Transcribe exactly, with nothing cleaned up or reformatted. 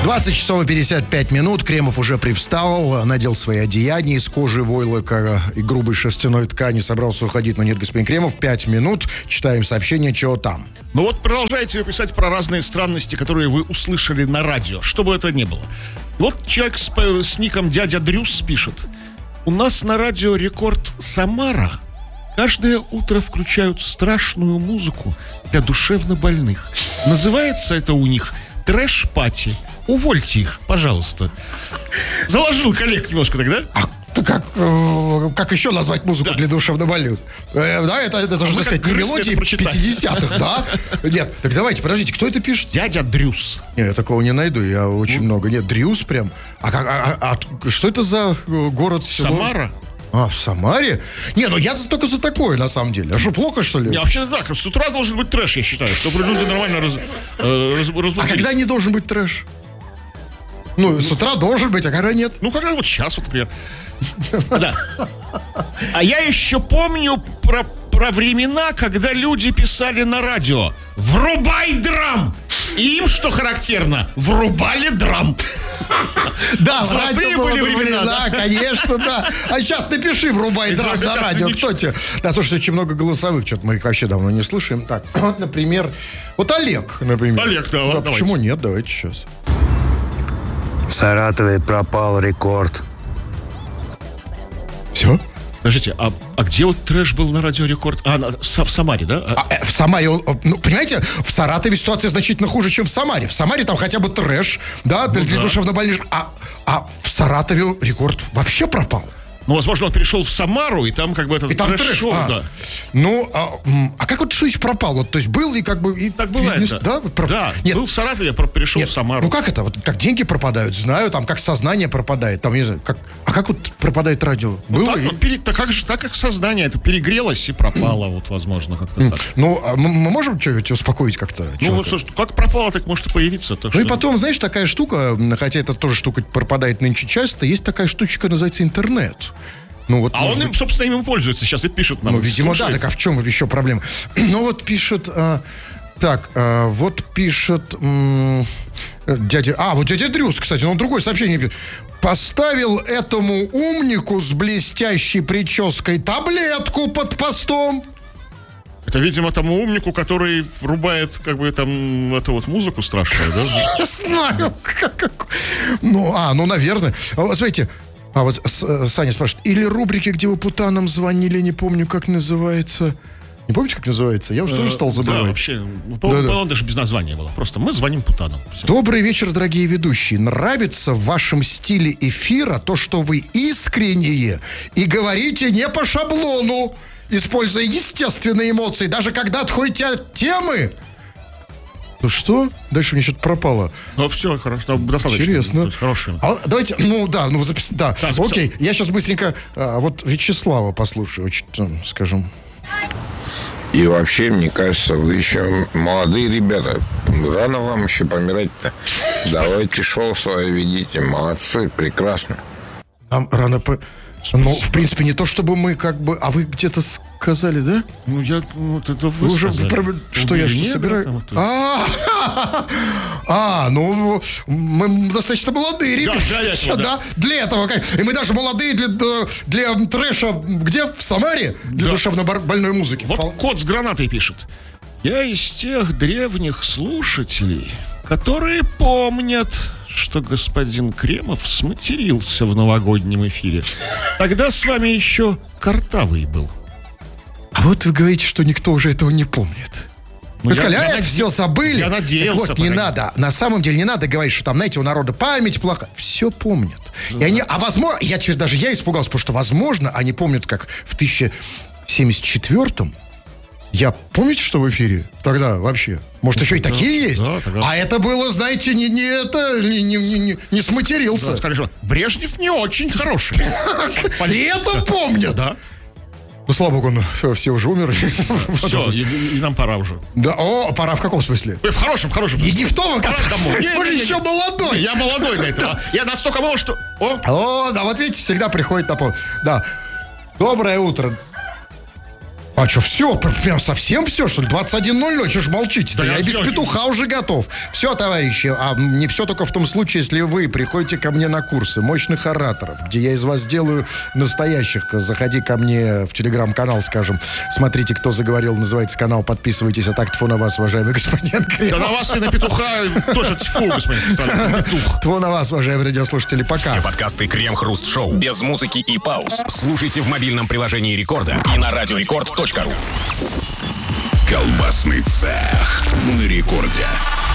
двадцать часов и пятьдесят пять минут. Кремов уже привстал, надел свои одеяния из кожи, войлока и грубой шерстяной ткани. Собрался уходить, но нет, господин Кремов. Пять минут. Читаем сообщение, чего там. Ну вот продолжайте писать про разные странности, которые вы услышали на радио. Что бы это ни было. Вот человек с, с ником дядя Дрюс пишет. У нас на радио Рекорд Самара каждое утро включают страшную музыку для душевнобольных. Называется это у них трэш-пати. Увольте их, пожалуйста. Заложил коллег немножко тогда. А как, как еще назвать музыку, да, для душевнобольных? Э, да, это, это, это а же, так сказать, не мелодии пятидесятых, да? Нет, так давайте, подождите, кто это пишет? Дядя Дрюс. Нет, я такого не найду, я очень ну, много. Нет, Дрюс прям. А, как, а, а, а что это за город? Самара. А, в Самаре? Не, ну я только за такое, на самом деле. А что, плохо, что ли? Не, вообще-то так. С утра должен быть трэш, я считаю, чтобы люди нормально раз, э, раз, разбудились. А когда не должен быть трэш? Ну, с утра должен быть, а когда нет? Ну, когда вот сейчас, вот, например. Да. А я еще помню про, про времена, когда люди писали на радио: «Врубай драм!» И им, что характерно, врубали драм. Да, в радио были времена, да, конечно, да. А сейчас напиши «врубай драм» на радио. Кто тебе? Да, слушайте, очень много голосовых, что-то мы их вообще давно не слушаем. Так, вот, например, вот Олег, например. Олег, да, да почему нет? Давайте сейчас. В Саратове пропал Рекорд. Все? Подождите, а, а где вот трэш был на радио Рекорд? А, на, в Самаре, да? А, э, в Самаре, он, ну, понимаете, в Саратове ситуация значительно хуже, чем в Самаре. В Самаре там хотя бы трэш, да, для, ну, для да. душевнобольных. А, а в Саратове Рекорд вообще пропал. Ну, возможно, он перешел в Самару, и там как бы этот и там трэш, шоу, а, да. Ну, а, а как вот Шуич пропал? Вот, то есть был и как бы... И, так бывает, и, да. Да, про... да Нет. Был в Саратове, перешел Нет. в Самару. Ну, как это? Вот как деньги пропадают, знаю, там, как сознание пропадает, там, не знаю, как... А как вот пропадает радио? Ну, было так, и... вот, пере... так, как же, так как сознание это перегрелось и пропало, вот, возможно, как-то mm. так. Ну, а мы, мы можем что-нибудь успокоить как-то? Ну, вот, слушай, как пропало, так может и появиться. Так ну, что... и потом, знаешь, такая штука, хотя это тоже штука пропадает нынче часто, есть такая штучка, называется интернет. Ну, вот, а он им, быть... собственно, им пользуется сейчас и пишет нам. Ну, видимо, слушает. Да, так а в чем еще проблема? Ну, вот пишет... А, так, а, вот пишет... М, дядя... А, вот дядя Дрюс, кстати, он другое сообщение пишет. Поставил этому умнику с блестящей прической таблетку под постом. Это, видимо, тому умнику, который врубает, как бы, там, эту вот музыку страшную, да? Не знаю. Ну, а, ну, наверное. Смотрите... А вот Саня спрашивает, или рубрики, где вы путанам звонили, не помню, как называется. Не помните, как называется? Я уже тоже стал забывать. Да, вообще, по-моему, даже без названия было. Просто мы звоним путанам. Все. Добрый вечер, дорогие ведущие. Нравится в вашем стиле эфира то, что вы искренние и говорите не по шаблону, используя естественные эмоции, даже когда отходите от темы. Ну что? Дальше мне что-то пропало. Ну все, хорошо, достаточно. Интересно. Хорошим. А, давайте, ну да, ну запис... да. да Окей, я сейчас быстренько а, вот Вячеслава послушаю, очень, скажем. И вообще, мне кажется, вы еще молодые ребята. Рано вам еще помирать-то. Давайте шоу свое ведите. Молодцы, прекрасно. Нам рано по... Ну, в принципе, не то, чтобы мы как бы... А вы где-то сказали, да? Ну, я... Вот это вы, вы уже... Про... Что, я что собираю? А, ну, мы достаточно молодые ребята. Да, для этого. И мы даже молодые для трэша. Где? В Самаре? Для душевно-больной музыки. Вот кот с гранатой пишет. Я из тех древних слушателей, которые помнят... что господин Кремов сматерился в новогоднем эфире. Тогда с вами еще Картавый был. А вот вы говорите, что никто уже этого не помнит. Ну, вы сказали, а это все забыли. Я надеялся. Вот, не надо. На самом деле не надо говорить, что там, знаете, у народа память плохая. Все помнят. И они, а возможно, я теперь даже я испугался, потому что, возможно, они помнят, как в тысяча девятьсот семьдесят четвёртом я, помните, что в эфире тогда вообще? Может, еще и да, такие есть? Да, тогда... А это было, знаете, не, не это, не, не, не, не сматерился. Да, скажи, Брежнев не очень хороший. И это помнят. Да. Ну, слава богу, все уже умерли. Все, и нам пора уже. Да, о, пора в каком смысле? В хорошем, в хорошем. И не в том, как домой. Вы же еще молодой. Я молодой для этого. Я настолько молод, что... О, да, вот видите, всегда приходит на пол. Да. Доброе утро. А что, все? Прям совсем все, что ли? двадцать один ноль ноль, что ж молчите-то? Да я я и без всё- петуха уже готов. Все, товарищи, а не все только в том случае, если вы приходите ко мне на курсы мощных ораторов, где я из вас сделаю настоящих. Заходи ко мне в телеграм-канал, скажем, смотрите, кто заговорил, называется канал, подписывайтесь, а так тьфу на вас, уважаемый господин Крем. Да на вас и на петуха тоже тьфу, господин Сталин, петух. Тьфу на вас, уважаемые радиослушатели, пока. Все подкасты Крем-Хруст-Шоу без музыки и пауз. Слушайте в мобильном приложении Рекорда и на радиорекорд точка ру. Колбасный цех на рекорде.